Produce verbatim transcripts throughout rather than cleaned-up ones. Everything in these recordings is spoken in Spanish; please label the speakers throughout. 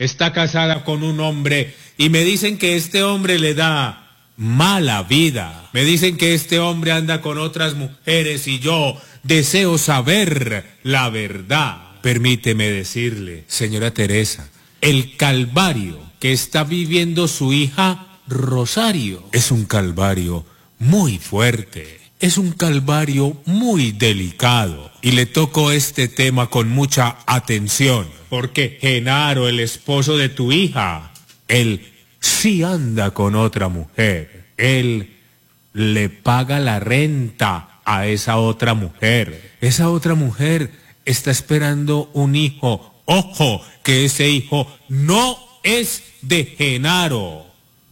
Speaker 1: está casada con un hombre y me dicen que este hombre le da mala vida. Me dicen que este hombre anda con otras mujeres y yo deseo saber la verdad. Permíteme decirle, señora Teresa, el calvario que está viviendo su hija Rosario es un calvario muy fuerte, es un calvario muy delicado y le toco este tema con mucha atención porque Genaro, el esposo de tu hija, él sí anda con otra mujer, él le paga la renta a esa otra mujer, esa otra mujer está esperando un hijo, ojo, que ese hijo no es de Genaro,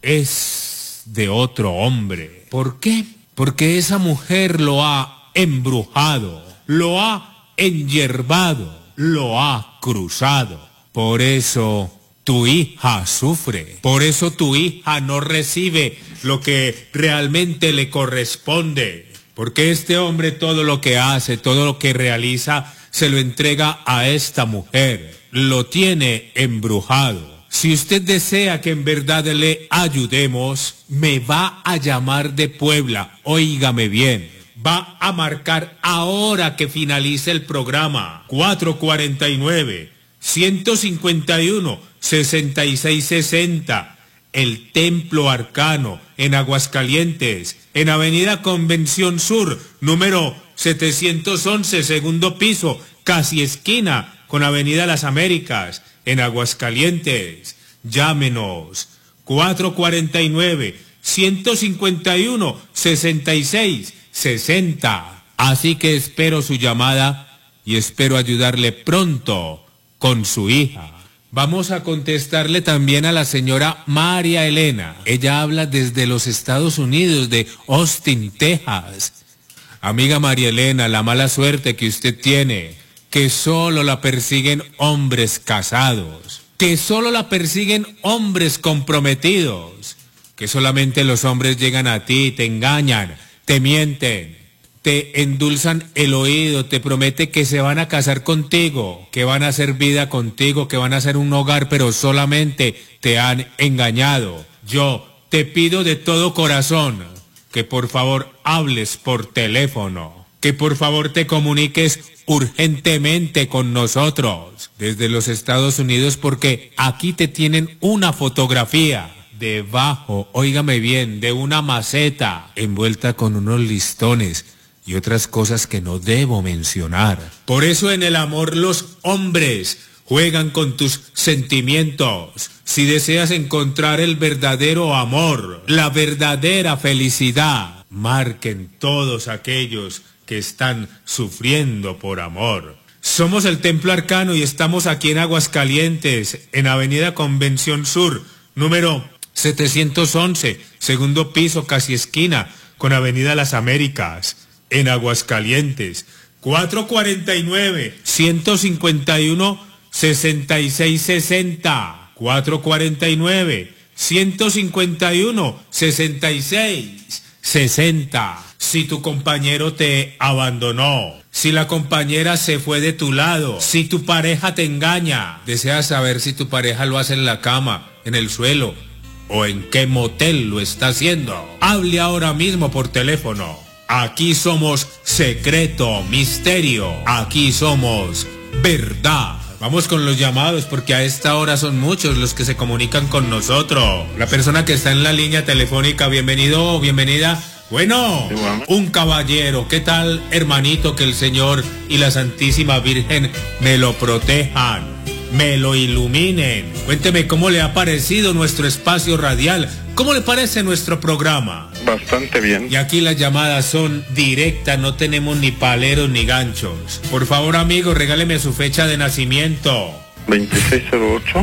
Speaker 1: es de otro hombre. ¿Por qué? Porque esa mujer lo ha embrujado, lo ha enyerbado, lo ha cruzado. Por eso tu hija sufre, por eso tu hija no recibe lo que realmente le corresponde. Porque este hombre todo lo que hace, todo lo que realiza, se lo entrega a esta mujer. Lo tiene embrujado. Si usted desea que en verdad le ayudemos, me va a llamar de Puebla, óigame bien, va a marcar ahora que finalice el programa, cuatro cuarenta y nueve, ciento cincuenta y uno, sesenta y seis sesenta, el Templo Arcano en Aguascalientes, en Avenida Convención Sur, número setecientos once, segundo piso, casi esquina con Avenida Las Américas, en Aguascalientes. Llámenos cuatro cuarenta y nueve, ciento cincuenta y uno, sesenta y seis sesenta. Así que espero su llamada y espero ayudarle pronto con su hija. Vamos a contestarle también a la señora María Elena. Ella habla desde los Estados Unidos, de Austin, Texas. Amiga María Elena, la mala suerte que usted tiene, que solo la persiguen hombres casados, que solo la persiguen hombres comprometidos, que solamente los hombres llegan a ti, te engañan, te mienten, te endulzan el oído, te promete que se van a casar contigo, que van a hacer vida contigo, que van a hacer un hogar, pero solamente te han engañado. Yo te pido de todo corazón que por favor hables por teléfono, que por favor te comuniques urgentemente con nosotros desde los Estados Unidos, porque aquí te tienen una fotografía debajo, óigame bien, de una maceta envuelta con unos listones y otras cosas que no debo mencionar. Por eso en el amor los hombres juegan con tus sentimientos. Si deseas encontrar el verdadero amor, la verdadera felicidad, marquen todos aquellos que están sufriendo por amor. Somos el Templo Arcano y estamos aquí en Aguascalientes, en Avenida Convención Sur, número setecientos once, segundo piso, casi esquina, con Avenida Las Américas, en Aguascalientes. cuatro cuarenta y nueve, ciento cincuenta y uno, sesenta y seis sesenta. cuatro cuarenta y nueve, ciento cincuenta y uno, sesenta y seis sesenta. Si tu compañero te abandonó, si la compañera se fue de tu lado, si tu pareja te engaña, deseas saber si tu pareja lo hace en la cama, en el suelo o en qué motel lo está haciendo, hable ahora mismo por teléfono. Aquí somos secreto, misterio, aquí somos verdad. Vamos con los llamados porque a esta hora son muchos los que se comunican con nosotros. La persona que está en la línea telefónica, bienvenido o bienvenida. Bueno, un caballero, ¿qué tal, hermanito? Que el Señor y la Santísima Virgen me lo protejan, me lo iluminen. Cuénteme cómo le ha parecido nuestro espacio radial, cómo le parece nuestro programa.
Speaker 2: Bastante bien.
Speaker 1: Y aquí las llamadas son directas, no tenemos ni paleros ni ganchos. Por favor, amigo, regáleme su fecha de nacimiento.
Speaker 2: veintiséis cero ocho.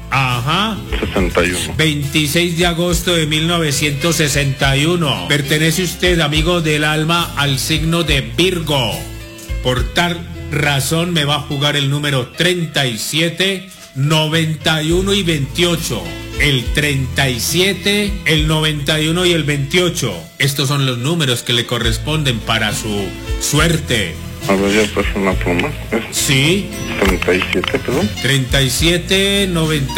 Speaker 1: Ajá.
Speaker 2: sesenta y uno.
Speaker 1: veintiséis de agosto de mil novecientos sesenta y uno. Pertenece usted, amigo del alma, al signo de Virgo. Por tal razón me va a jugar el número treinta y siete, noventa y uno y veintiocho. El treinta y siete, el noventa y uno y el veintiocho. Estos son los números que le corresponden para su suerte.
Speaker 2: A ver, ya pasó una pluma.
Speaker 1: Sí.
Speaker 2: treinta y siete, perdón.
Speaker 1: treinta y siete, noventa